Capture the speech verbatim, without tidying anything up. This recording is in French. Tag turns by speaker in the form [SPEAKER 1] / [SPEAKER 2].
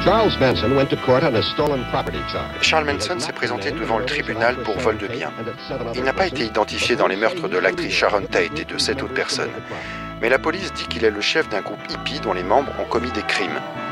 [SPEAKER 1] Charles Manson s'est présenté devant le tribunal pour vol de biens. Il n'a pas été identifié dans les meurtres de l'actrice Sharon Tate et de sept autres personnes. Mais la police dit qu'il est le chef d'un groupe hippie dont les membres ont commis des crimes.